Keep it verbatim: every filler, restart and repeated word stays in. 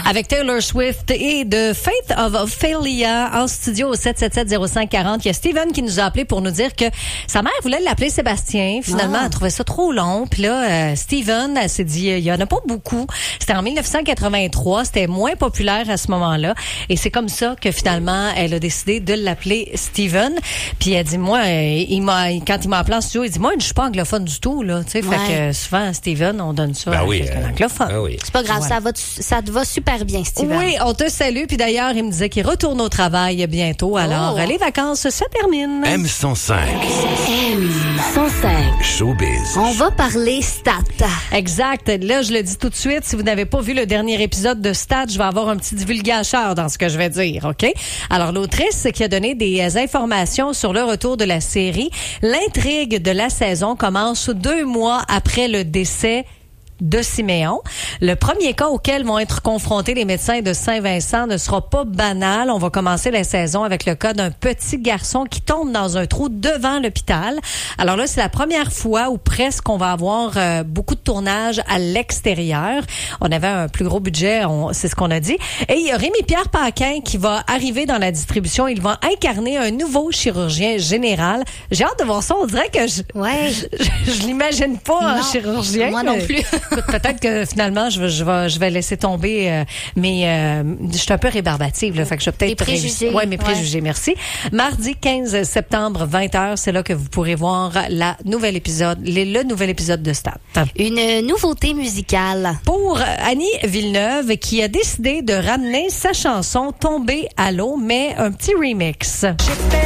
Avec Taylor Swift et de Faith of Ophelia en studio au sept sept sept zéro cinq quarante. Il y a Steven qui nous a appelé pour nous dire que sa mère voulait l'appeler Sébastien. Finalement, ah. elle trouvait ça trop long. Puis là, euh, Steven, elle s'est dit, il y en a pas beaucoup. C'était en dix-neuf cent quatre-vingt-trois. C'était moins populaire à ce moment-là. Et c'est comme ça que finalement, elle a décidé de l'appeler Steven. Puis elle dit, moi, il m'a, quand il m'a appelé en studio, il dit, moi, je suis pas anglophone du tout, là. Tu sais, ouais. Fait que souvent, Steven, on donne ça ben à oui, quelqu'un euh, d'anglophone. Ben oui. C'est pas grave, ouais. ça va, ça te va super bien, Steven. Oui, on te salue. Puis d'ailleurs, il me disait qu'il retourne au travail bientôt. Alors, oh. les vacances se terminent. M cent cinq. M cent cinq. Showbiz. On va parler stats. Exact. Là, je le dis tout de suite. Si vous n'avez pas vu le dernier épisode de Stats, je vais avoir un petit divulgateur dans ce que je vais dire, OK? Alors, l'autrice qui a donné des informations sur le retour de la série. L'intrigue de la saison commence deux mois après le décès de Siméon. Le premier cas auquel vont être confrontés les médecins de Saint-Vincent ne sera pas banal. On va commencer la saison avec le cas d'un petit garçon qui tombe dans un trou devant l'hôpital. Alors là, c'est la première fois ou presque qu'on va avoir euh, beaucoup de tournages à l'extérieur. On avait un plus gros budget, on, c'est ce qu'on a dit. Et il y a Rémi-Pierre Paquin qui va arriver dans la distribution. Il va incarner un nouveau chirurgien général. J'ai hâte de voir ça. On dirait que je, ouais. je, je, je l'imagine pas non, un chirurgien. Moi non plus. Peut-être que finalement, je vais, je vais, je vais laisser tomber, euh, mais euh, je suis un peu rébarbative, là, fait que je vais peut-être... Les préjugés. Oui, mes préjugés, ouais. Merci. Mardi quinze septembre, vingt heures, c'est là que vous pourrez voir la nouvelle épisode, les, le nouvel épisode de Stats. Une nouveauté musicale. Pour Annie Villeneuve, qui a décidé de ramener sa chanson Tombée à l'eau, mais un petit remix.